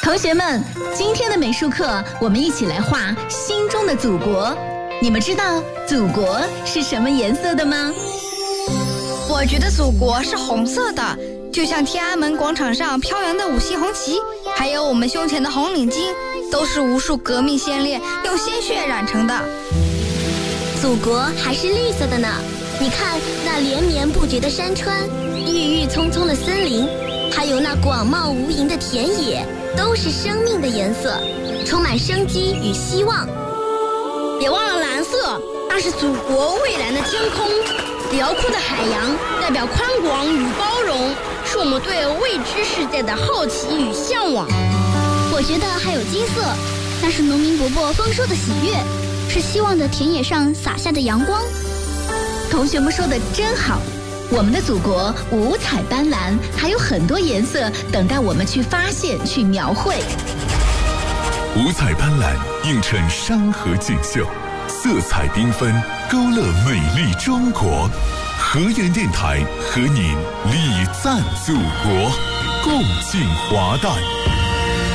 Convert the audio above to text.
同学们，今天的美术课，我们一起来画心中的祖国。你们知道祖国是什么颜色的吗？ 我觉得祖国是红色的，就像天安门广场上飘扬的5星红旗，还有我们胸前的红领巾，都是无数革命先烈用鲜血染成的。 祖国还是绿色的呢，你看那连绵不绝的山川，郁郁葱葱的森林，还有那广袤无垠的田野，都是生命的颜色，充满生机与希望。 别忘了蓝色，那是祖国蔚蓝的天空，辽阔的海洋代表宽广与包容，是我们对未知世界的好奇与向往。 我觉得还有金色，那是农民伯伯丰收的喜悦，是希望的田野上洒下的阳光。 同学们说的真好，我们的祖国五彩斑斓，还有很多颜色等待我们去发现、去描绘。 五彩斑斓映衬山河锦绣，色彩缤纷勾勒美丽中国。和源电台和您礼赞祖国，共进华诞。